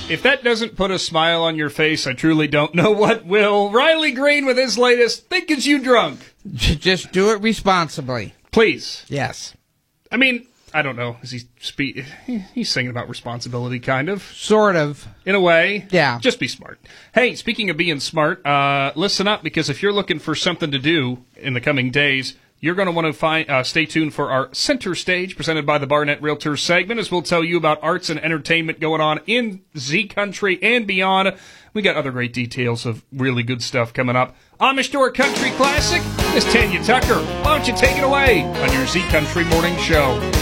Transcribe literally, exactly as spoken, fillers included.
If that doesn't put a smile on your face, I truly don't know what will. Riley Green with his latest, Think Is You Drunk? Just do it responsibly. Please. Yes. I mean, I don't know. Is he spe- He's singing about responsibility, kind of. Sort of. In a way. Yeah. Just be smart. Hey, speaking of being smart, uh, listen up, because if you're looking for something to do in the coming days, you're going to want to find, uh, stay tuned for our Center Stage presented by the Barnett Realtors segment, as we'll tell you about arts and entertainment going on in Z Country and beyond. We got other great details of really good stuff coming up. Amish Door Country Classic is Tanya Tucker. Why don't you take it away on your Z Country Morning Show?